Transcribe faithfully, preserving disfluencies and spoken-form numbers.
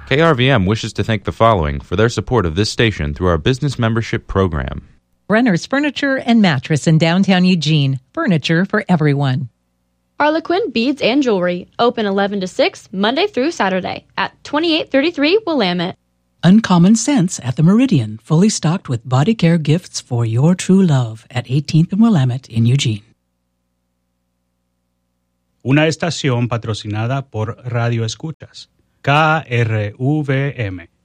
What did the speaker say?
K R V M wishes to thank the following for their support of this station through our business membership program. Brenner's Furniture and Mattress in downtown Eugene. Furniture for everyone. Harlequin Beads and Jewelry, open eleven to six, Monday through Saturday at twenty-eight thirty-three Willamette. Uncommon Scents at the Meridian, fully stocked with body care gifts for your true love at eighteenth and Willamette in Eugene. Una estación patrocinada por Radio Escuchas, K R V M,